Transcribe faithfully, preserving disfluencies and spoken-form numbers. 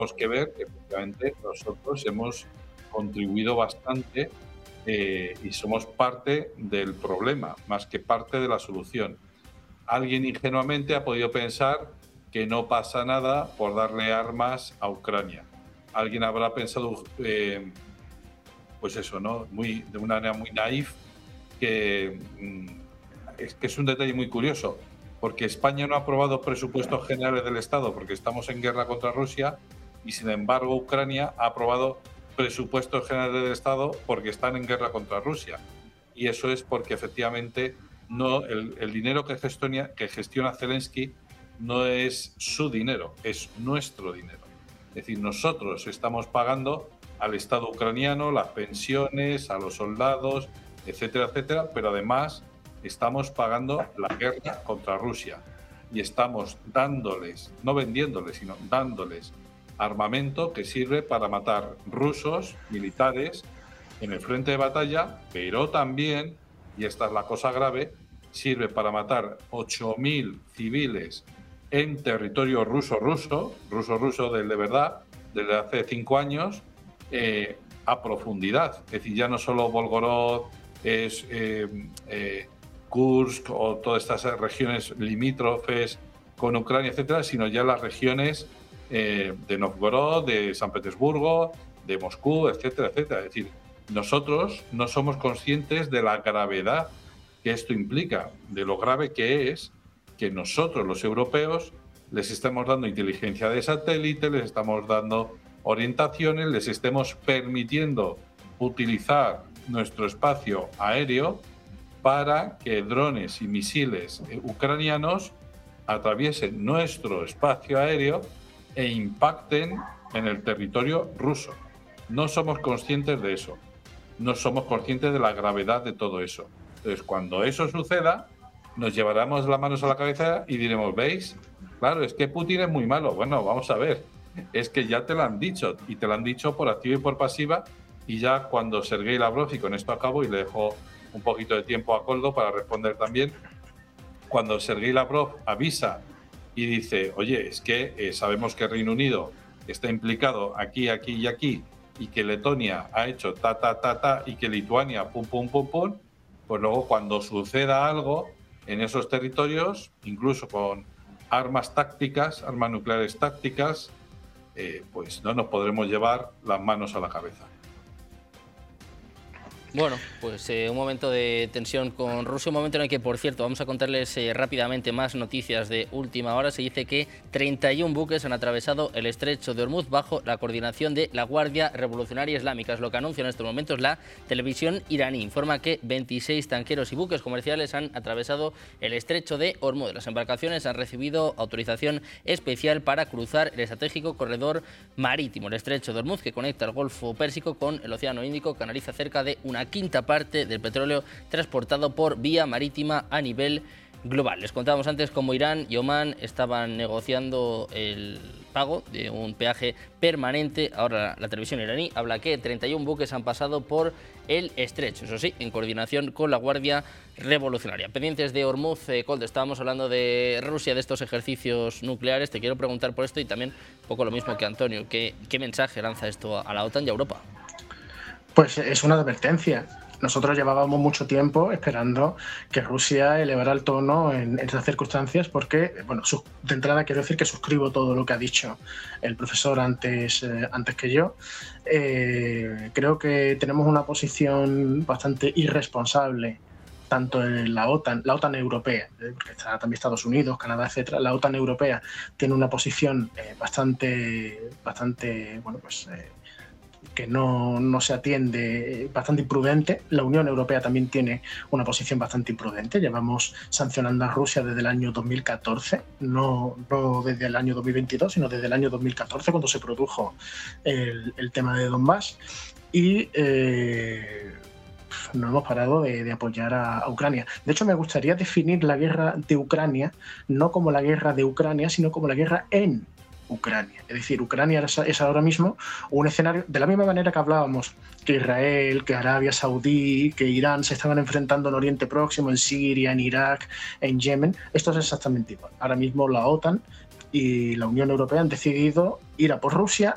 que ver que efectivamente nosotros hemos contribuido bastante eh, y somos parte del problema, más que parte de la solución. Alguien ingenuamente ha podido pensar que no pasa nada por darle armas a Ucrania. Alguien habrá pensado, eh, pues eso, ¿no? Muy, de una manera muy naif, que mm, es que es un detalle muy curioso, porque España no ha aprobado presupuestos generales del Estado porque estamos en guerra contra Rusia y sin embargo Ucrania ha aprobado presupuestos generales del Estado porque están en guerra contra Rusia. Y eso es porque efectivamente no, el, el dinero que gestiona, que gestiona Zelensky no es su dinero, es nuestro dinero. Es decir, nosotros estamos pagando al Estado ucraniano las pensiones, a los soldados, etcétera, etcétera, pero además estamos pagando la guerra contra Rusia y estamos dándoles, no vendiéndoles, sino dándoles armamento que sirve para matar rusos militares en el frente de batalla, pero también, y esta es la cosa grave, sirve para matar ocho mil civiles en territorio ruso-ruso, ruso-ruso del de verdad, desde hace cinco años, eh, a profundidad. Es decir, ya no solo Volgorod, es eh, eh, Kursk o todas estas regiones limítrofes con Ucrania, etcétera, sino ya las regiones eh, de Novgorod, de San Petersburgo, de Moscú, etcétera, etcétera. Es decir, nosotros no somos conscientes de la gravedad que esto implica, de lo grave que es que nosotros, los europeos, les estamos dando inteligencia de satélite, les estamos dando orientaciones, les estemos permitiendo utilizar nuestro espacio aéreo para que drones y misiles ucranianos atraviesen nuestro espacio aéreo e impacten en el territorio ruso. No somos conscientes de eso. No somos conscientes de la gravedad de todo eso. Entonces, cuando eso suceda, nos llevaremos las manos a la cabeza y diremos, ¿veis? Claro, es que Putin es muy malo. Bueno, vamos a ver. Es que ya te lo han dicho, y te lo han dicho por activa y por pasiva, y ya cuando Sergei Lavrov, y con esto acabo y le dejo un poquito de tiempo a Koldo para responder también, cuando Sergei Lavrov avisa y dice, oye, es que eh, sabemos que Reino Unido está implicado aquí, aquí y aquí, y que Letonia ha hecho ta, ta, ta, ta, y que Lituania pum, pum, pum, pum, pues luego cuando suceda algo en esos territorios, incluso con armas tácticas, armas nucleares tácticas, eh, pues no nos podremos llevar las manos a la cabeza. Bueno, pues eh, un momento de tensión con Rusia, un momento en el que, por cierto, vamos a contarles eh, rápidamente más noticias de última hora. Se dice que treinta y un buques han atravesado el estrecho de Hormuz bajo la coordinación de la Guardia Revolucionaria Islámica. Es lo que anuncia en estos momentos la televisión iraní. Informa que veintiséis tanqueros y buques comerciales han atravesado el estrecho de Hormuz. Las embarcaciones han recibido autorización especial para cruzar el estratégico corredor marítimo. El estrecho de Hormuz, que conecta el Golfo Pérsico con el Océano Índico, canaliza cerca de una quinta parte del petróleo transportado por vía marítima a nivel global. Les contábamos antes cómo Irán y Omán estaban negociando el pago de un peaje permanente. Ahora la televisión iraní habla que treinta y un buques han pasado por el estrecho, eso sí, en coordinación con la Guardia Revolucionaria. Pendientes de Hormuz, eh, Koldo, estábamos hablando de Rusia, de estos ejercicios nucleares. Te quiero preguntar por esto y también un poco lo mismo que Antonio. ¿Qué, qué mensaje lanza esto a la OTAN y a Europa? Pues es una advertencia. Nosotros llevábamos mucho tiempo esperando que Rusia elevara el tono en, en esas circunstancias porque, bueno, su, de entrada quiero decir que suscribo todo lo que ha dicho el profesor antes, eh, antes que yo. Eh, creo que tenemos una posición bastante irresponsable, tanto en la OTAN, la OTAN europea, eh, porque está también Estados Unidos, Canadá, etcétera. La OTAN europea tiene una posición eh, bastante, bastante, bueno, pues... Eh, que no, no se atiende, bastante imprudente. La Unión Europea también tiene una posición bastante imprudente. Llevamos sancionando a Rusia desde el año dos mil catorce, no, no desde el año dos mil veintidós, sino desde el año dos mil catorce, cuando se produjo el, el tema de Donbass. Y eh, no hemos parado de, de apoyar a, a Ucrania. De hecho, me gustaría definir la guerra de Ucrania no como la guerra de Ucrania, sino como la guerra en Ucrania. Es decir, Ucrania es, es ahora mismo un escenario, de la misma manera que hablábamos que Israel, que Arabia Saudí, que Irán se estaban enfrentando en Oriente Próximo, en Siria, en Irak, en Yemen. Esto es exactamente igual. Ahora mismo la OTAN y la Unión Europea han decidido ir a por Rusia